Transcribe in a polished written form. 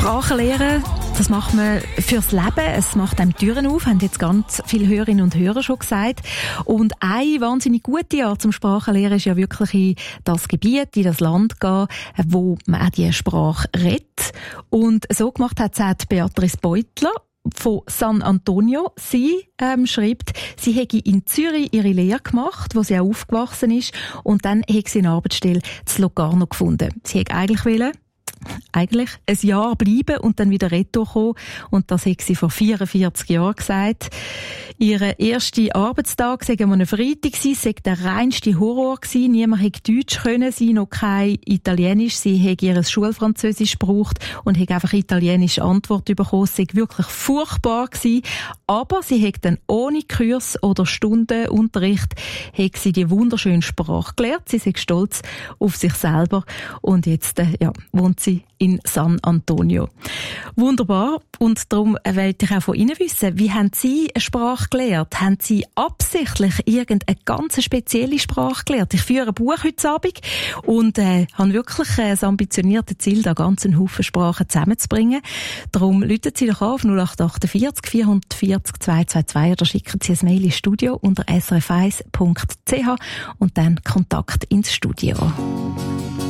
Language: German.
Sprachen lernen, das macht man fürs Leben. Es macht einem Türen auf, haben jetzt ganz viele Hörerinnen und Hörer schon gesagt. Und eine wahnsinnig gute Art zum Sprachenlernen ist ja wirklich in das Gebiet, in das Land gehen, wo man auch die Sprache redet. Und so gemacht hat es auch Beatrice Beutler von San Antonio. Sie schreibt, sie hätte in Zürich ihre Lehre gemacht, wo sie auch aufgewachsen ist, und dann hätte sie eine Arbeitsstelle zu Locarno gefunden. Sie hätte eigentlich ein Jahr bleiben und dann wieder retour kommen. Und das hat sie vor 44 Jahren gesagt. Ihr erster Arbeitstag sei am Freitag gewesen, sei der reinste Horror gewesen. Niemand hätte Deutsch können, sie noch kein Italienisch. Sie hätte ihr Schulfranzösisch gebraucht und hätte einfach italienische Antwort bekommen. Es sei wirklich furchtbar gewesen. Aber sie hätte dann ohne Kurs oder Stundenunterricht hätte sie die wunderschöne Sprache gelernt. Sie sei stolz auf sich selber und jetzt wohnt sie in San Antonio. Wunderbar. Und darum wollte ich auch von Ihnen wissen, wie haben Sie eine Sprache gelernt? Haben Sie absichtlich irgendeine ganz spezielle Sprache gelernt? Ich führe ein Buch heute Abend und habe wirklich das ambitionierte Ziel, da ganz einen Haufen Sprachen zusammenzubringen. Darum rufen Sie doch an auf 0848 440 222 oder schicken Sie ein Mail ins Studio unter srf1.ch und dann Kontakt ins Studio.